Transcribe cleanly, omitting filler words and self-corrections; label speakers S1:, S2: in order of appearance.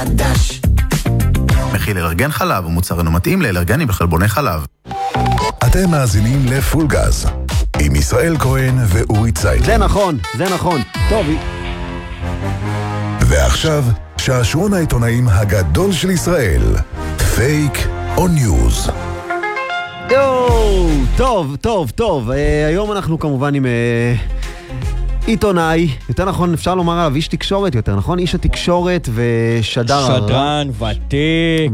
S1: מכיל אלרגן חלב ומוצר אינו מתאים לאלרגנים וחלבוני חלב.
S2: אתם מאזינים לפול גז עם ישראל כהן ואורי צייטלין.
S3: זה נכון. טוב.
S2: ועכשיו, שעשועון העיתונאים הגדול של ישראל. פייק או ניוז.
S3: טוב. היום אנחנו כמובן עם עיתונאי, יותר נכון אפשר לומר עליו איש תקשורת יותר, נכון? איש התקשורת ושדר...
S4: שדרן, ותיק.